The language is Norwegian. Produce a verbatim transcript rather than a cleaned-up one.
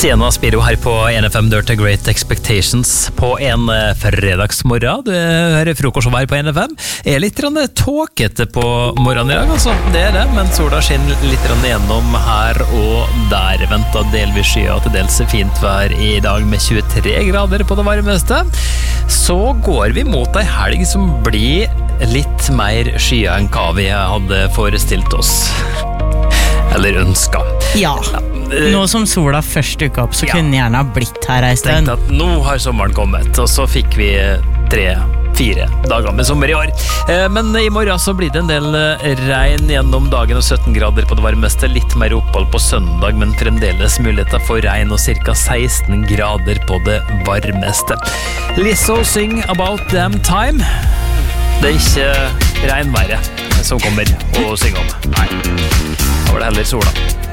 Sienna Spiro her på N F M Dirty Great Expectations på en fredagsmorgen. Du hører frokost her på N F M. Er litt tåkete på morgenen i dag, altså. Det er det, men sola skinner litt gjennom her og der. Ventet delvis skya og til dels fint vær i dag med tjuetre grader på det varmeste. Så går vi mot ei helg som blir litt mer skya enn hva vi hadde forestilt oss. Eller ønsket. Ja. Nå som sola først dukket opp, så ja. Kunne gjerne ha blitt her en stund. Tenkte at nå har sommeren kommet, og så fikk vi tre, fire dager med sommer i år. Men i morgen så blir det en del regn gjennom dagen og sytten grader på det varmeste. Litt mer opphold på søndag, men fremdeles muligheter for regn og cirka seksten grader på det varmeste. Lizzo sing About Damn Time. Det er ikke regnværet som kommer å synge om. Nei, da var det heller sola.